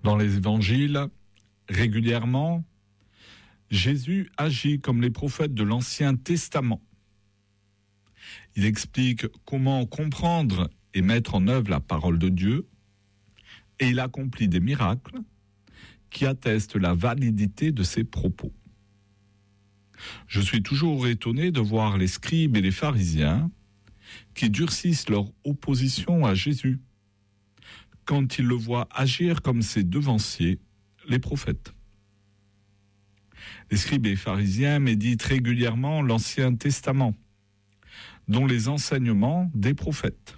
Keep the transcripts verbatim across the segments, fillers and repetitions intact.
Dans les évangiles, régulièrement, Jésus agit comme les prophètes de l'Ancien Testament. Il explique comment comprendre et mettre en œuvre la parole de Dieu, et il accomplit des miracles qui attestent la validité de ses propos. Je suis toujours étonné de voir les scribes et les pharisiens qui durcissent leur opposition à Jésus quand ils le voient agir comme ses devanciers, les prophètes. Les scribes et pharisiens méditent régulièrement l'Ancien Testament, dont les enseignements des prophètes.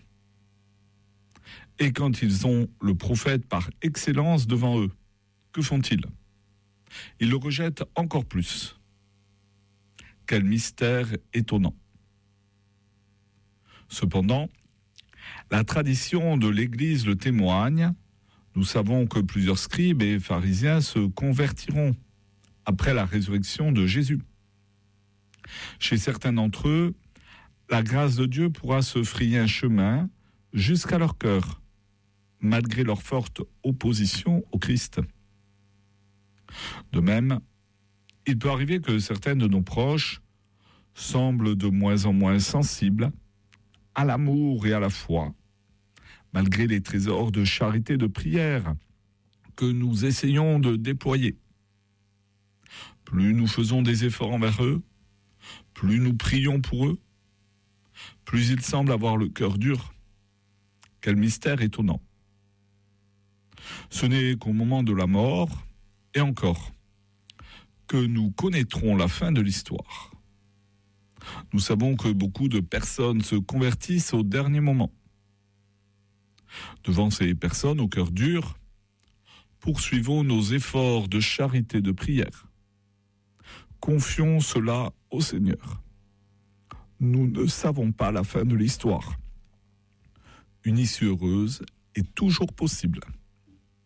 Et quand ils ont le prophète par excellence devant eux, que font-ils ? Ils le rejettent encore plus. Quel mystère étonnant. Cependant, la tradition de l'Église le témoigne. Nous savons que plusieurs scribes et pharisiens se convertiront après la résurrection de Jésus. Chez certains d'entre eux, la grâce de Dieu pourra se frayer un chemin jusqu'à leur cœur, malgré leur forte opposition au Christ. De même, il peut arriver que certains de nos proches semblent de moins en moins sensibles à l'amour et à la foi, malgré les trésors de charité et de prière que nous essayons de déployer. Plus nous faisons des efforts envers eux, plus nous prions pour eux, plus ils semblent avoir le cœur dur. Quel mystère étonnant. Ce n'est qu'au moment de la mort, et encore, que nous connaîtrons la fin de l'histoire. Nous savons que beaucoup de personnes se convertissent au dernier moment. Devant ces personnes au cœur dur, poursuivons nos efforts de charité et de prière. Confions cela au Seigneur. Nous ne savons pas la fin de l'histoire. Une issue heureuse est toujours possible.